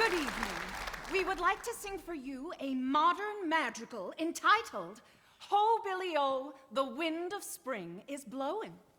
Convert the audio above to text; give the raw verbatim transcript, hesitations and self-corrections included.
Good evening. We would like to sing for you a modern madrigal entitled Ho Billy O, the Wind of Spring is Blowing.